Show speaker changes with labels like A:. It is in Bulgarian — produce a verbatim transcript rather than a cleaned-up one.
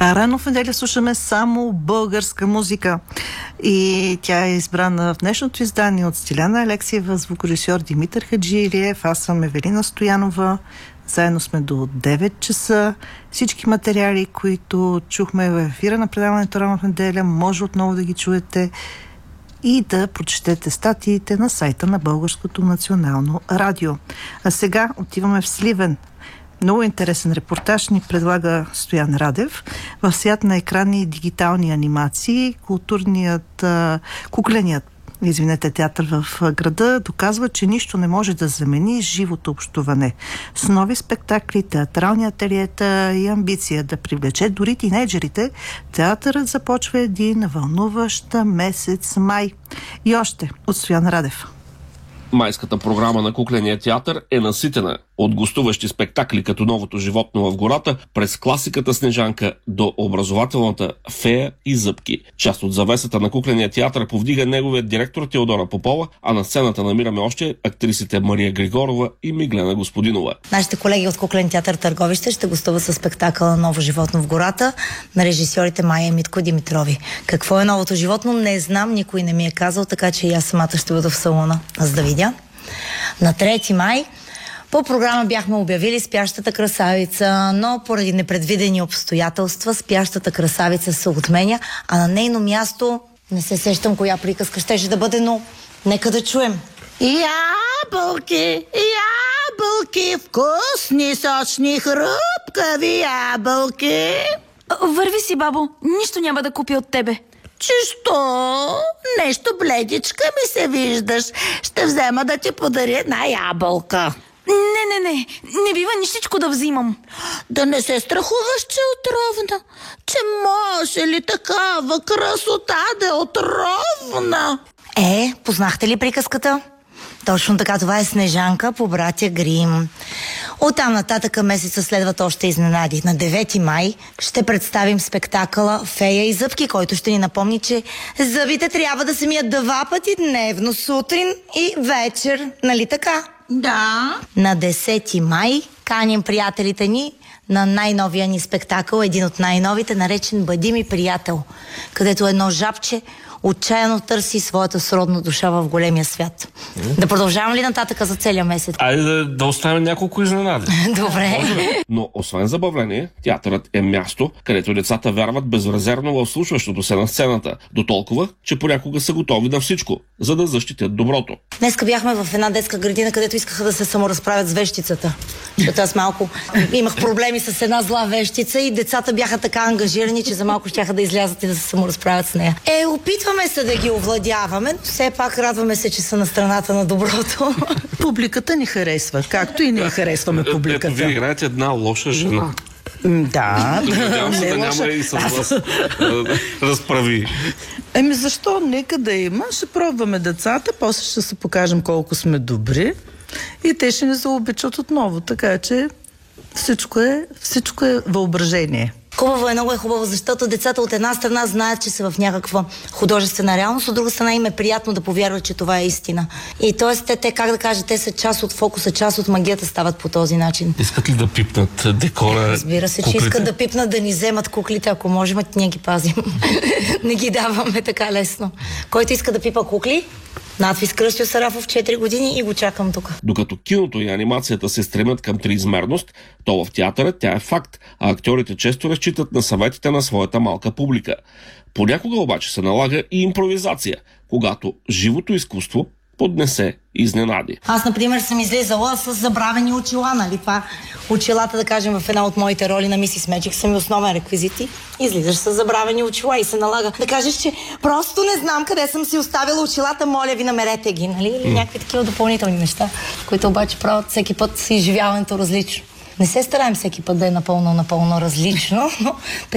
A: А рано в неделя слушаме само българска музика. И тя е избрана в днешното издание от Стиляна Алексиева, звукорежисьор Димитър Хаджиилиев. Аз съм Евелина Стоянова. Заедно сме до девет часа. Всички материали, които чухме в ефира на предаването рано в неделя, може отново да ги чуете и да прочетете статиите на сайта на Българското национално радио. А сега отиваме в Сливен. Много интересен репортаж ни предлага Стоян Радев. В свят на екранни и дигитални анимации, културният, кукленият извинете, театър в града доказва, че нищо не може да замени живото общуване. С нови спектакли, театрални ателиета и амбиция да привлече дори тинейджерите, театърът започва един вълнуващ месец май. И още от Стоян Радев.
B: Майската програма на кукления театър е наситена от гостуващи спектакли като Новото животно в гората, през класиката Снежанка до образователната Фея и зъбки. Част от завесата на кукления театър повдига неговият директор Теодора Попова, а на сцената намираме още актрисите Мария Григорова и Миглена Господинова.
C: Нашите колеги от Куклен театър Търговище ще гостуват със спектакъла Ново животно в гората на режисьорите Майя и Митко Димитрови. Какво е новото животно, не знам, никой не ми е казал, така че и аз самата ще бъда в салона, за да видя. На трети май по програма бяхме обявили Спящата красавица, но поради непредвидени обстоятелства Спящата красавица се отменя, а на нейно място не се сещам коя приказка щеше да бъде, но нека да чуем. Ябълки, ябълки, вкусни, сочни, хрупкави ябълки.
D: Върви си, бабо, нищо няма да купя от тебе.
C: Чисто, нещо бледичка ми се виждаш. Ще взема да ти подаря една ябълка.
D: Не, не, не, не бива нищичко да взимам.
C: Да не се страхуваш, че е отровна. Че може ли такава красота да е отровна? Е, познахте ли приказката? Точно така, това е Снежанка по братя Грим. Оттам нататъка месеца следват още изненади. На девети май ще представим спектакъла Фея и зъбки, който ще ни напомни, че зъбите трябва да се мият два пъти дневно, сутрин и вечер. Нали така?
D: Да.
C: На десети май каним приятелите ни на най-новия ни спектакъл, един от най-новите, наречен Бъди ми приятел, където едно жабче отчаяно търси своята сродна душа в големия свят. Mm. Да продължавам ли нататъка за целия месец?
B: Айде да, да оставим няколко изненади.
C: Добре.
B: Но освен забавление, театърът е място, където децата вярват безрезервно в случващото се на сцената, до толкова, че понякога са готови на всичко, за да защитят доброто.
C: Днеска бяхме в една детска градина, където искаха да се саморазправят с вещицата. Защото аз малко имах проблеми с една зла вещица и децата бяха така ангажирани, че за малко щяха да излязат и да се саморазправят с нея. Е, опитваме се да ги овладяваме, но все пак радваме се, че са на страната на доброто.
A: Публиката ни харесва, както и ние харесваме публиката.
B: Ето, вие играете една лоша жена.
A: Да,
B: надявам се да няма и с вас разправи.
A: Еми защо? Нека да има. Ще пробваме децата, после ще се покажем колко сме добри и те ще ни заобичат отново. Така че всичко е, всичко е въображение.
C: Хубаво е, много е хубаво, защото децата от една страна знаят, че са в някаква художествена реалност, от друга страна им е приятно да повярват, че това е истина. И т.е. те, те, как да кажа, те са част от фокуса, част от магията стават по този начин.
B: Искат ли да пипнат декора?
C: Разбира се,
B: куклите?
C: Че искат да пипнат, да ни вземат куклите, ако можем, ние ги пазим. Не ги даваме така лесно. Който иска да пипа кукли, надпис Кръстю Сарафов, четири години и го чакам тук.
B: Докато киното и анимацията се стремят към триизмерност, то в театъра тя е факт, а актьорите често разчитат на съветите на своята малка публика. Понякога обаче се налага и импровизация, когато живото изкуство поднесе изненади.
C: Аз, например, съм излизала с забравени очила, нали? Това очилата, да кажем, в една от моите роли на Мисис Меджик са ми основен реквизит и излизаш с забравени очила и се налага да кажеш, че просто не знам къде съм си оставила очилата, моля ви, намерете ги, нали? Или някакви такива допълнителни неща, които обаче правят всеки път изживяването различно. Не се стараем всеки път да е напълно, напълно различно, но